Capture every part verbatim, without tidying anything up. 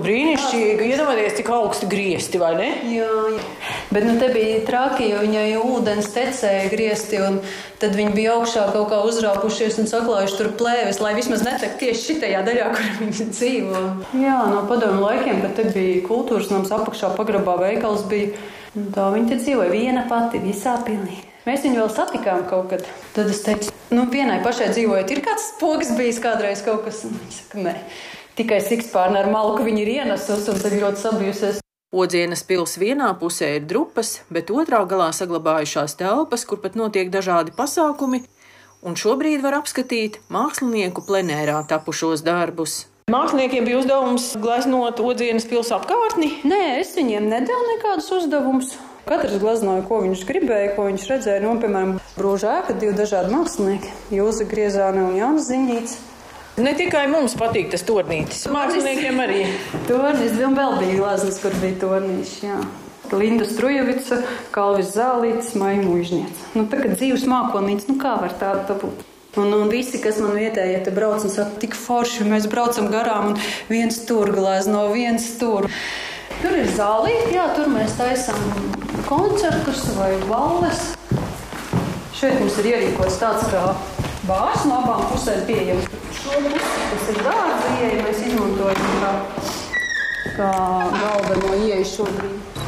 brīnišķīgi. Iedomājieties, cik augsti griesti, vai ne? Jā, jā. Bet nu te bija traki, jo viņai ūdens tecēja griesti, un tad viņi bija augšā kaut kā uzrāpušies un saklājuši tur plēves, lai vismaz netek tieši šitajā daļā, kur viņi dzīvo. Jā, no padomu laikiem, kad te bija kultūras nams, apakšā pagrabā veikals bija, tā viņi te dzīvoja viena pati visā pilī. Mēs viņu vēl satikām kaut kad. Tad es teicu, nu vienai pašai dzīvojot, ir kāds spoks bijis kādreiz kaut kas? Un viņa saka, nē, tikai sikspārni ar malku viņi ir ienesus un tad ļoti sabijusies. Odzienas pils vienā pusē ir drupas, bet otrā galā saglabājušās telpas, kur pat notiek dažādi pasākumi, un šobrīd var apskatīt mākslinieku plenērā tapušos darbus. Māksliniekiem bija uzdevums gleznot Odzienas pils apkārtni? Nē, es viņiem nedevu nekādus uzdevumus. Katrs gleznoja, ko viņš gribēja, ko viņš redzēja. Nu, piemēram, Brūža ēka, divi dažādi mākslinieki, Jūza Griezāne un Jānis Ziņīts. Ne tikai mums patīk tas tornītis, māksliniekiem arī. Tornis, un vēl bija glazmas, kur bija tornīši, jā. Linda Strujevica, Kalvis Zālītis, Maija Muižniece. Nu, tā kā dzīves mākonīts, nu kā var tāda būt? Un, un visi, kas man vietēji, ja te brauc un saka, tik forši, mēs braucam garām un viens tur glezno, viens tur. Tur ir zālīti, jā, tur mēs taisam koncertus vai balles. Šeit mums ir ierīkots tāds kā bārs, no abām pusēm pieejams. Šo pusi, kas ir dārza ieeja, mēs izmantojam kā, kā galveno ieeju šobrīd.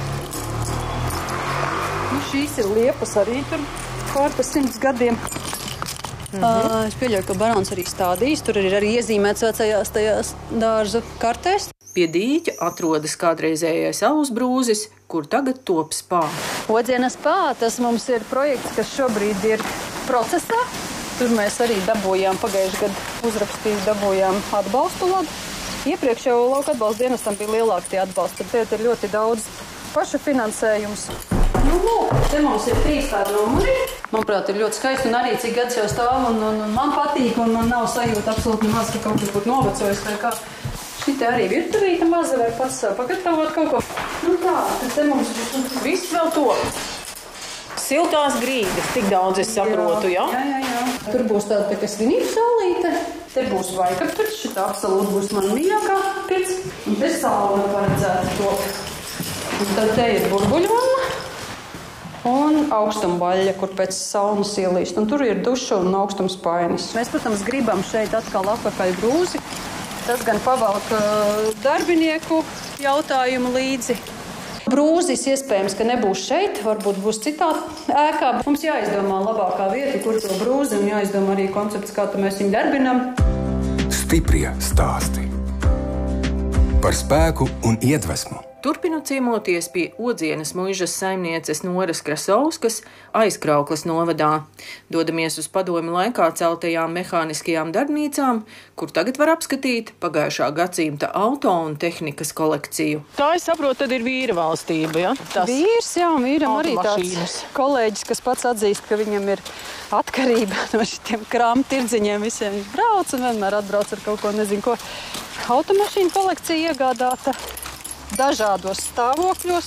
Nu, šīs ir liepas arī tur pār pa simts gadiem. Mhm. Uh, es pieļauju, ka barons arī stādījis. Tur ir arī iezīmēts vecajās tajās dārza kartēs. Pie dīķa atrodas kādreizējais alus brūzis, kur tagad top spā. Odzienas spā, tas mums ir projekts, kas šobrīd ir procesā. Tur mēs arī dabūjām pagājuši gadu uzrakstīt, dabūjām atbalstu labu. Iepriekš jau lauka atbalsta dienestam bija lielāks tie atbalsti, tad te ir ļoti daudz paša finansējums. Nu, lūk, te mums ir trīs tādi numuri. Manuprāt, ir ļoti skaisti un arī cik gads jau stāv un, un, un man patīk un man nav sajūta absolūti maz, ka kaut kas būtu novecojis vai kā. Šite arī virtuvīta maza vai pats pagatavot kaut ko. Nu tā, tad te mums viss vēl top. Siltās grīdas, tik daudz es saprotu, jā? Jā, jā, jā. Tur būs tāda tā kā svinību saulīte, te būs vaikapirts, šitā absolūti būs man mīļākā pirts, un te sauna paredzēta top. Un tad te ir burbuļvana un augstumbaļļa, kur pēc saunas ielīst, un tur ir duša un augstums painis. Mēs, protams, gribam šeit atkal apakaļ brūzi. Tas gan pavalk darbinieku jautājumu līdzi. Brūzis iespējams, ka nebūs šeit, varbūt būs citā ēkā. Mums jāizdomā labākā vieta, kur to brūzi, un jāizdomā arī koncepts, kā mēs viņu darbinam. Stiprie stāsti par spēku un iedvesmu. Turpinu ciemoties pie Odzienas muižas saimnieces Noras Krasauskas Aizkraukles novadā. Dodamies uz padomju laikā celtajām mehāniskajām darbnīcām, kur tagad var apskatīt pagājušā gadsimta auto un tehnikas kolekciju. Tā, es saprotu, tad ir vīra valstība, ja? Tas vīrs, jā, vīram arī tāds kolēģis, kas pats atzīst, ka viņam ir atkarība no šitiem krāmu tirdziņiem. Visiem viņš brauc un vienmēr atbrauc ar kaut ko, nezinu ko. Automašīnu kolekcija iegādāta dažādos stāvokļos.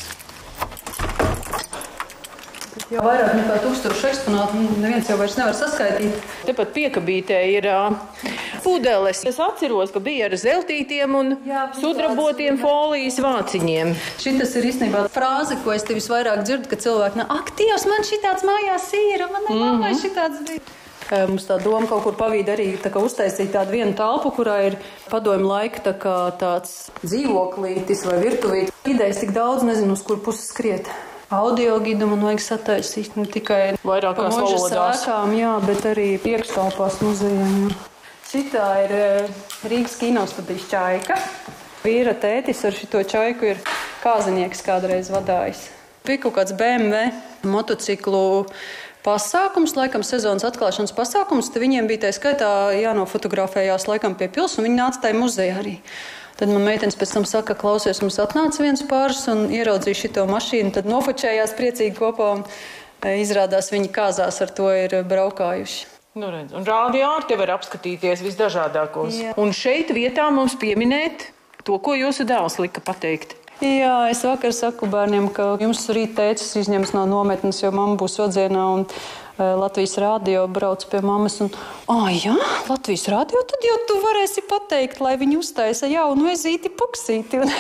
Jau vairāk nekā tūkstoši eksponātu, neviens jau vairs nevar saskaitīt. Tepat piekabītē ir uh, pudeles. Es atceros, ka bija ar zeltītiem un jā, sudrabotiem folijas vāciņiem. Šitas ir īstenībā frāze, ko es te visvairāk dzirdu, ka cilvēki, ak, Dievs, man šitāds mājās ir, man ne mm-hmm. mammai šitāds bija. Mums tā doma kaut kur pavīd arī tā kā uztaisīt tādu vienu telpu, kurā ir padomju laika tā kā tāds dzīvoklītis vai virtuvītis. Idejas tik daudz, nezinu, uz kur puses skriet. Audio gidu man vajag sataisīt ne tikai vairākās valodās, sēkām, jā, bet arī priekštelpās muzejā. Jā. Šitā ir Rīgas kinostudijas čaika. Vīra tētis ar šito čaiku ir kāzinieks kādreiz vadājis. Bija kaut kāds B M W motociklu pasākums, laikam sezonas atklāšanas pasākums, tad viņiem bija tā skaitā jānofotografējās laikam pie pils, un viņi nāca tajā muzejā arī. Tad man meitenes pēc tam saka, klausies, mums atnāca viens pāris un ieraudzīja šito mašīnu, tad nofočējās priecīgi kopā un izrādās viņi kāzās ar to ir braukājuši. Nu, redz, un rādio ar te var apskatīties visdažādākos. Jā. Un šeit vietā mums pieminēt to, ko jūsu dēls lika pateikt. Jā, es vakar saku bērniem, ka jums rīt tēcis izņems no nometnes, jo mamma būs Odzienā un uh, Latvijas rādio brauc pie mammas. Un, ah, jā, Latvijas rādio, tad jau tu varēsi pateikt, lai viņi uztaisa jaunu ezīti puksīti. Un